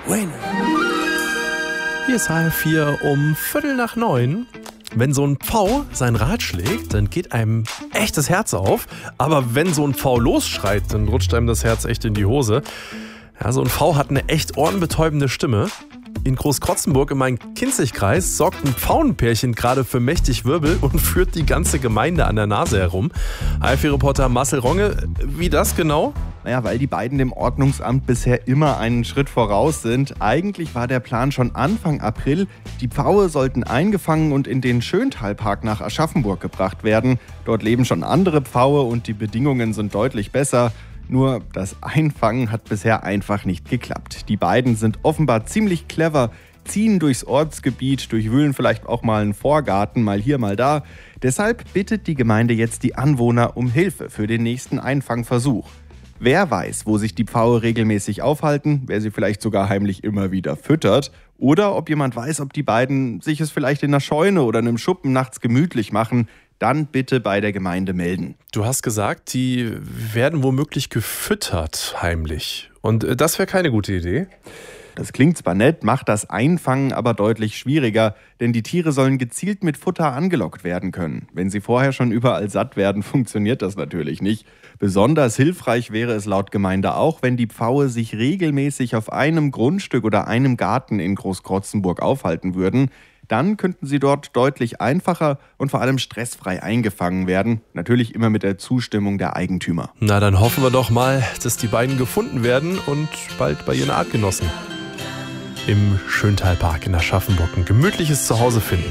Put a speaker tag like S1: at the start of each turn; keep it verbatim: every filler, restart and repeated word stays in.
S1: Bueno.
S2: Hier ist H R vier um Viertel nach neun. Wenn so ein Pfau sein Rad schlägt, dann geht einem echt das Herz auf. Aber wenn so ein Pfau losschreit, dann rutscht einem das Herz echt in die Hose. Ja, so ein Pfau hat eine echt ohrenbetäubende Stimme. In Großkrotzenburg im Main-Kinzig-Kreis sorgt ein Pfauenpärchen gerade für mächtig Wirbel und führt die ganze Gemeinde an der Nase herum. H R vier-Reporter Marcel Ronge, wie das genau?
S3: Naja, weil die beiden dem Ordnungsamt bisher immer einen Schritt voraus sind. Eigentlich war der Plan schon Anfang April. Die Pfaue sollten eingefangen und in den Schöntalpark nach Aschaffenburg gebracht werden. Dort leben schon andere Pfaue und die Bedingungen sind deutlich besser. Nur das Einfangen hat bisher einfach nicht geklappt. Die beiden sind offenbar ziemlich clever, ziehen durchs Ortsgebiet, durchwühlen vielleicht auch mal einen Vorgarten, mal hier, mal da. Deshalb bittet die Gemeinde jetzt die Anwohner um Hilfe für den nächsten Einfangversuch. Wer weiß, wo sich die Pfaue regelmäßig aufhalten, wer sie vielleicht sogar heimlich immer wieder füttert. Oder ob jemand weiß, ob die beiden sich es vielleicht in einer Scheune oder einem Schuppen nachts gemütlich machen. Dann bitte bei der Gemeinde melden.
S2: Du hast gesagt, die werden womöglich gefüttert heimlich. Und das wäre keine gute Idee?
S3: Das klingt zwar nett, macht das Einfangen aber deutlich schwieriger, denn die Tiere sollen gezielt mit Futter angelockt werden können. Wenn sie vorher schon überall satt werden, funktioniert das natürlich nicht. Besonders hilfreich wäre es laut Gemeinde auch, wenn die Pfaue sich regelmäßig auf einem Grundstück oder einem Garten in Großkrotzenburg aufhalten würden. Dann könnten sie dort deutlich einfacher und vor allem stressfrei eingefangen werden. Natürlich immer mit der Zustimmung der Eigentümer.
S2: Na, dann hoffen wir doch mal, dass die beiden gefunden werden und bald bei ihren Artgenossen im Schöntalpark in Aschaffenburg ein gemütliches Zuhause finden.